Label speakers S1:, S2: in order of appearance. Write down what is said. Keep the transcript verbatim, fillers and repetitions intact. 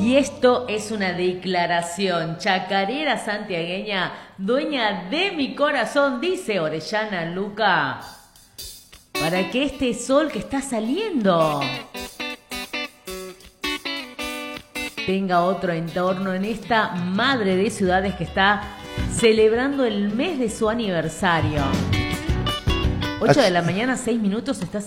S1: Y esto es una declaración chacarera santiagueña, dueña de mi corazón, dice Orellana Luca, para que este sol que está saliendo tenga otro entorno en esta madre de ciudades que está celebrando el mes de su aniversario. ocho de la mañana, seis minutos, está